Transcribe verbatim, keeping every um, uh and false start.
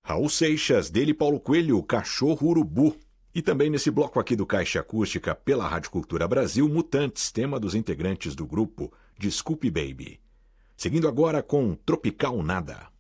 Raul Seixas, dele Paulo Coelho, Cachorro Urubu. E também nesse bloco aqui do Caixa Acústica, pela Rádio Cultura Brasil, Mutantes, tema dos integrantes do grupo Desculpe Baby. Seguindo agora com Tropical Nada.